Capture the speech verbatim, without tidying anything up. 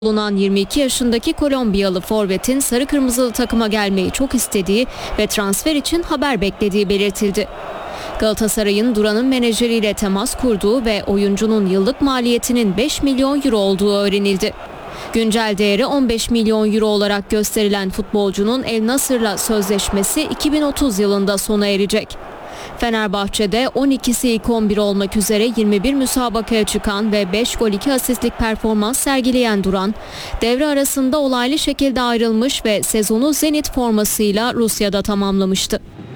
Bulunan yirmi iki yaşındaki Kolombiyalı forvetin sarı kırmızılı takıma gelmeyi çok istediği ve transfer için haber beklediği belirtildi. Galatasaray'ın Duran'ın menajeriyle temas kurduğu ve oyuncunun yıllık maliyetinin beş milyon euro olduğu öğrenildi. Güncel değeri on beş milyon euro olarak gösterilen futbolcunun El Nasır'la sözleşmesi iki bin otuz yılında sona erecek. Fenerbahçe'de on ikisi ilk on bir olmak üzere yirmi bir müsabakaya çıkan ve beş gol iki asistlik performans sergileyen Duran, devre arasında olaylı şekilde ayrılmış ve sezonu Zenit formasıyla Rusya'da tamamlamıştı.